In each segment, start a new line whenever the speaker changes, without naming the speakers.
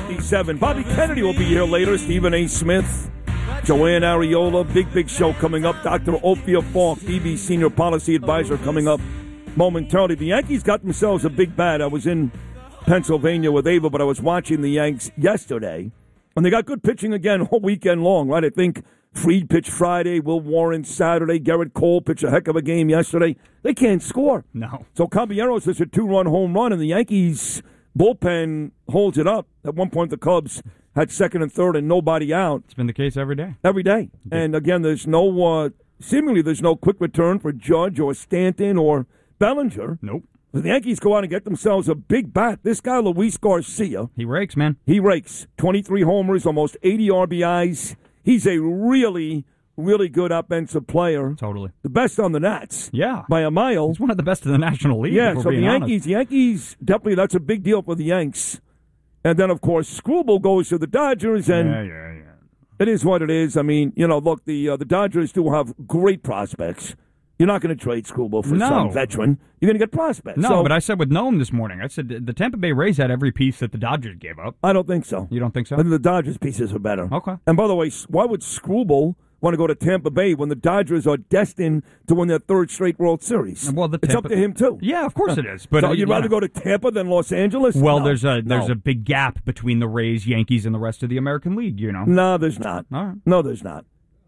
7:57. Bobby Kennedy will be here later. Stephen A. Smith, Joanne Ariola. Big show coming up. Dr. Ophir Falk, BB Senior Policy Advisor, coming up momentarily. The Yankees got themselves a big bat. I was in Pennsylvania with Ava, but I was watching the Yanks yesterday, and they got good pitching again all weekend long, right? I think Fried pitched Friday, Will Warren Saturday, Garrett Cole pitched a heck of a game yesterday. They can't score.
No.
So Caballeros is a 2-run home run, and the Yankees bullpen holds it up. At one point, the Cubs had second and third and nobody out.
It's been the case every day.
Every day. And again, there's no seemingly there's no quick return for Judge or Stanton or Bellinger.
Nope.
But the Yankees go out and get themselves a big bat. This guy, Luis Garcia.
He rakes, man.
He rakes. 23 homers, almost 80 RBIs. He's a really, really good offensive player.
Totally.
The best on the Nats.
Yeah.
By a mile.
He's one of the best in the National League.
Yeah, so the Yankees, definitely, that's a big deal for the Yanks. And then, of course, Screwball goes to the Dodgers, and
Yeah.
it is what it is. I mean, look, the Dodgers do have great prospects. You're not going to trade Screwball for some veteran. You're going to get prospects.
No, but I said with Noam this morning, I said the Tampa Bay Rays had every piece that the Dodgers gave up.
I don't think so.
You don't think so?
I think the Dodgers pieces are better.
Okay.
And by the way, why would Screwball want to go to Tampa Bay when the Dodgers are destined to win their third straight World Series?
Well,
it's up to him, too.
Yeah, of course it is. But
so you'd rather go to Tampa than Los Angeles?
Well,
No.
there's a big gap between the Rays, Yankees, and the rest of the American League,
No, there's not.
All right.
No, there's not.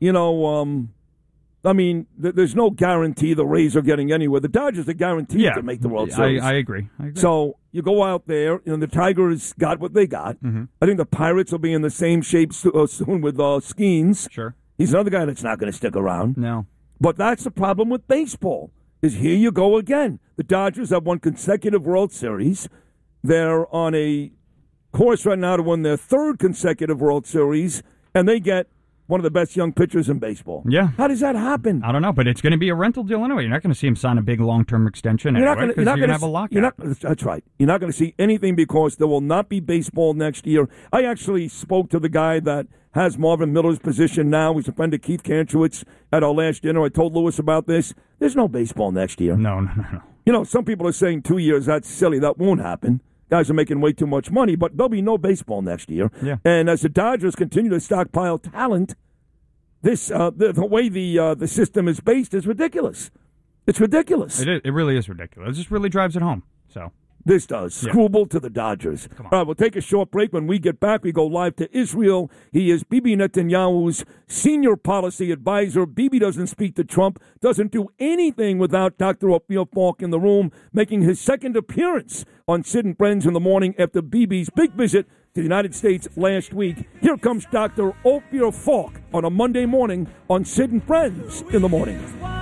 I mean, there's no guarantee the Rays are getting anywhere. The Dodgers are guaranteed to make the World Series.
I agree.
So you go out there, the Tigers got what they got.
Mm-hmm.
I think the Pirates will be in the same shape soon with Skeens.
Sure.
He's another guy that's not going to stick around.
No.
But that's the problem with baseball, is here you go again. The Dodgers have won consecutive World Series. They're on a course right now to win their third consecutive World Series, and they get one of the best young pitchers in baseball.
Yeah.
How does that happen?
I don't know, but it's going to be a rental deal anyway. You're not going to see him sign a big long-term extension anyway because you're going to have a lockout.
That's right. You're not going to see anything because there will not be baseball next year. I actually spoke to the guy that has Marvin Miller's position now. He's a friend of Keith Kantrowitz at our last dinner. I told Lewis about this. There's no baseball next year.
No.
Some people are saying 2 years. That's silly. That won't happen. Guys are making way too much money, but there'll be no baseball next year.
Yeah.
And as the Dodgers continue to stockpile talent, this the way the system is based is ridiculous. It's ridiculous.
It really is ridiculous. It just really drives it home. So
this does. Screwball to the Dodgers. All right, we'll take a short break. When we get back, we go live to Israel. He is Bibi Netanyahu's senior policy advisor. Bibi doesn't speak to Trump, doesn't do anything without Dr. Ophir Falk in the room, making his second appearance on Sid and Friends in the morning after Bibi's big visit to the United States last week. Here comes Dr. Ophir Falk on a Monday morning on Sid and Friends in the morning.